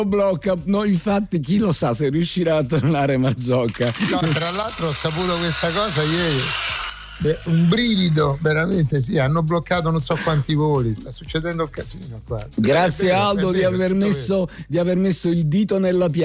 blocca. No, infatti chi lo sa se riuscirà a tornare Marzocca. No, tra l'altro ho saputo questa cosa ieri. Un brivido, veramente, sì, hanno bloccato non so quanti voli, sta succedendo un casino qua. Grazie È vero, Aldo è vero, di aver messo il dito nella piaga.